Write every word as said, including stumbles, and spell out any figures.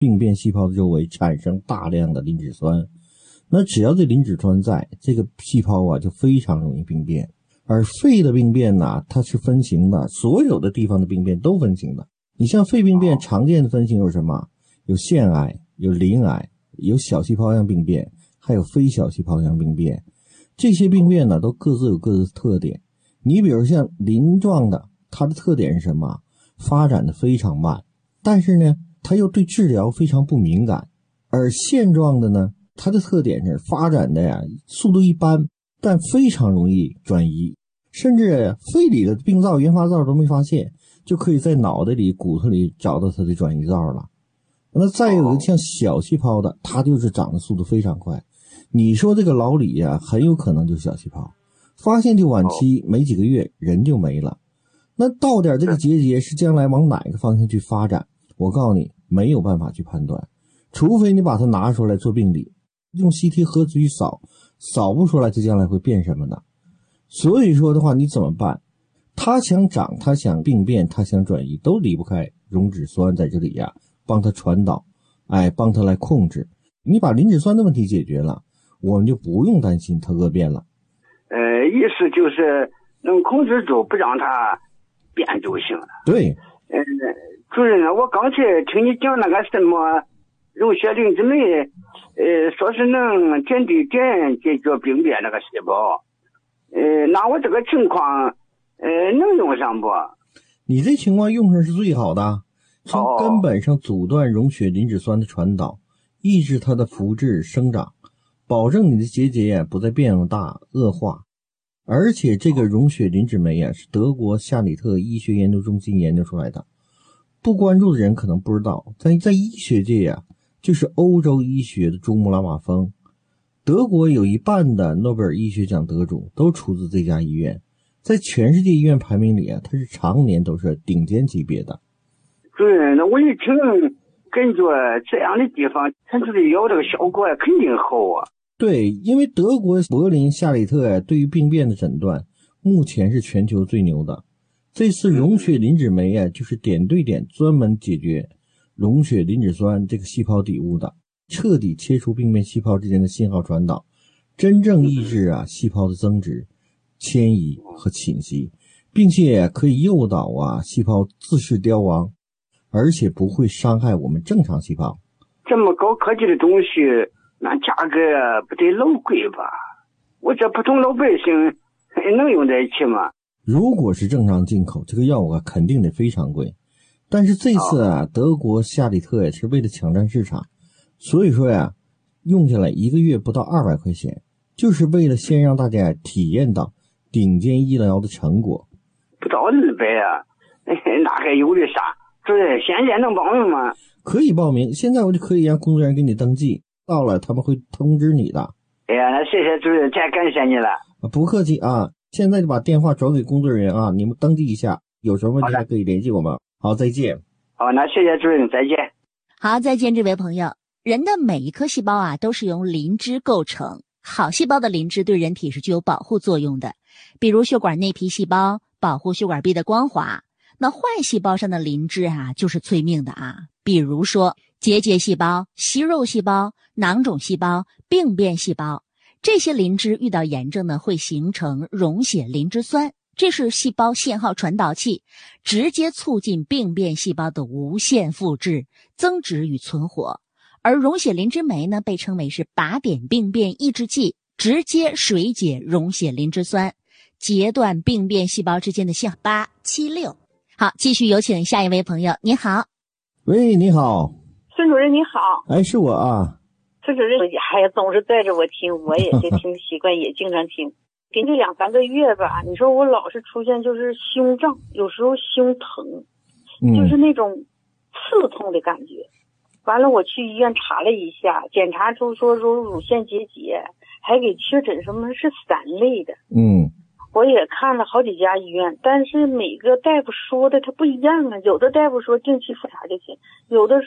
病变细胞的周围产生大量的磷脂酸。那只要这磷脂酸在，这个细胞啊就非常容易病变。而肺的病变呢，它是分型的，所有的地方的病变都分型的。你像肺病变常见的分型有什么？有腺癌，有鳞癌，有小细胞样病变，还有非小细胞样病变。这些病变呢都各自有各自的特点。你比如像鳞状的，它的特点是什么？发展的非常慢，但是呢它又对治疗非常不敏感。而腺状的呢，它的特点是发展的呀速度一般，但非常容易转移，甚至肺里的病灶原发灶都没发现，就可以在脑袋里骨头里找到它的转移灶了。那再有一个像小细胞的，它就是长的速度非常快。你说这个老李呀、啊，很有可能就是小细胞，发现就晚期，没几个月人就没了。那到点这个结节是将来往哪个方向去发展，我告诉你没有办法去判断，除非你把它拿出来做病理，用 C T 核磁去扫，扫不出来它将来会变什么的。所以说的话你怎么办？它想长，它想病变，它想转移，都离不开溶脂酸在这里呀、啊，帮它传导，哎，帮它来控制。你把磷脂酸的问题解决了，我们就不用担心它恶变了。 呃，意思就是能控制住，不让它变就行了。 对。 呃，主任，我刚才听你讲那个什么溶血磷脂酶，呃，说是能点对点解决病变那个细胞。呃，那我这个情况，呃，能用上不？ 你这情况用上是最好的，从根本上阻断溶血磷脂酸的传导，抑制它的复制生长，保证你的结节不再变大恶化。而且这个溶血磷脂酶啊，是德国夏里特医学研究中心研究出来的。不关注的人可能不知道，在在医学界啊，就是欧洲医学的珠穆朗玛峰。德国有一半的诺贝尔医学奖得主都出自这家医院，在全世界医院排名里啊，它是常年都是顶尖级别的。 主任，那我一听感觉这样的地方产出的药这个效果肯定好啊。 对，因为德国柏林夏里特对于病变的诊断目前是全球最牛的。这次溶血磷脂酶啊，就是点对点专门解决溶血磷脂酸这个细胞底物的，彻底切除病变细胞之间的信号传导，真正抑制啊细胞的增殖、迁移和侵袭，并且可以诱导啊细胞自噬凋亡，而且不会伤害我们正常细胞。 这么高科技的东西，那价格不得老贵吧？我这普通老百姓能用得起吗？ 如果是正常进口，这个药啊肯定得非常贵。但是这次啊，德国夏里特也是为了抢占市场，所以说呀，用下来一个月不到二百块钱，就是为了先让大家体验到顶尖医疗的成果。 不到二百啊，那还有的啥？主任，现在能报名吗？ 可以报名，现在我就可以让工作人员给你登记，到了他们会通知你的。 哎呀，那谢谢主任，太感谢你了。 不客气啊，现在就把电话转给工作人员啊，你们登记一下，有什么问题还可以联系我们。好，再见。 好，那谢谢主任，再见。 好，再见，这位朋友。人的每一颗细胞啊，都是由磷脂构成。好细胞的磷脂对人体是具有保护作用的，比如血管内皮细胞保护血管壁的光滑。那坏细胞上的磷脂啊，就是催命的啊，比如说结节细胞、息肉细胞、囊肿细胞、病变细胞。这些磷脂遇到炎症呢，会形成溶血磷脂酸，这是细胞信号传导器，直接促进病变细胞的无限复制、增殖与存活。而溶血磷脂酶呢，被称为是靶点病变抑制剂，直接水解溶血磷脂酸，截断病变细胞之间的信号。八七六，好，继续有请下一位朋友。你好。 喂，你好。 孙主任你好。 哎，是我啊。 孙主任，哎呀，总是带着我听，我也是听习惯，也经常听。给你两三个月吧，你说我老是出现就是胸胀，有时候胸疼， 嗯、 就是那种刺痛的感觉。完了，我去医院查了一下，检查出说说乳腺结节，还给确诊什么是三类的。 嗯， 我也看了好几家医院，但是每个大夫说的他不一样啊。有的大夫说定期复查就行，有的